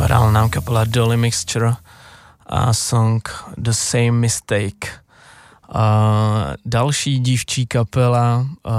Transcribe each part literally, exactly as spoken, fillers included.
Hrála nám kapela Dolly Mixture a song The Same Mistake. A další dívčí kapela, a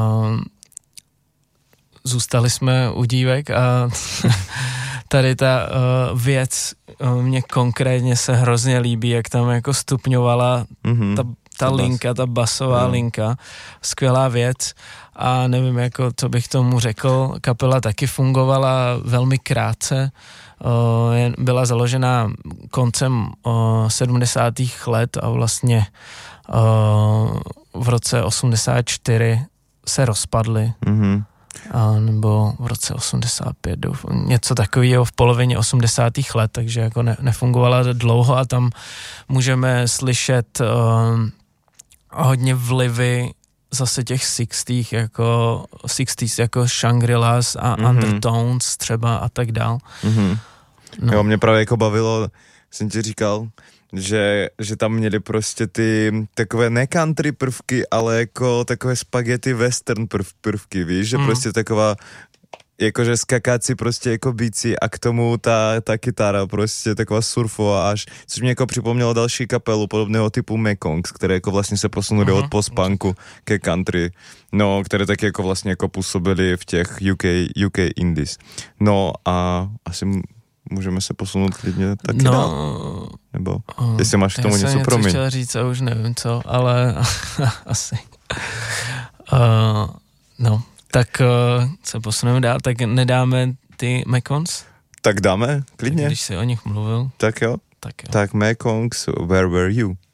zůstali jsme u dívek a tady ta uh, věc uh, mě konkrétně se hrozně líbí, jak tam jako stupňovala mm-hmm. ta, ta linka, ta basová mm. linka. Skvělá věc a nevím, jako, co bych tomu řekl. Kapela taky fungovala velmi krátce. Uh, byla založena koncem uh, sedmdesátých let a vlastně uh, v roce osmdesát čtyři se rozpadly. Mm-hmm. A nebo v roce osmdesát pět, něco takového v polovině osmdesátých let, takže jako ne, nefungovala dlouho a tam můžeme slyšet uh, hodně vlivy zase těch sixtých, jako sixties, jako Shangri-Las a mm-hmm. Undertones třeba a tak dál. Mm-hmm. No. Jo, mě právě jako bavilo, jsem ti říkal, že, že tam měli prostě ty takové ne country prvky, ale jako takové spaghetti western prv, prvky, víš, že mm. prostě taková jakože skakáci prostě jako bíci a k tomu ta, ta kytara prostě taková surfová až, což mě jako připomnělo další kapelu podobného typu Mekongs, které jako vlastně se posunuli uh-huh. od post-punku ke country, no, které taky jako vlastně jako působili v těch U K, U K indies. No a asi můžeme se posunout klidně taky no, dál. Nebo uh, jestli máš k tomu něco, promiň. Já jsem něco chtěl říct a už nevím co, ale asi. Uh, no, tak uh, se posuneme dál, tak nedáme ty Mekons? Tak dáme, klidně. Tak když jsi o nich mluvil. Tak jo. Tak jo. Tak Mekongs, Where Were You?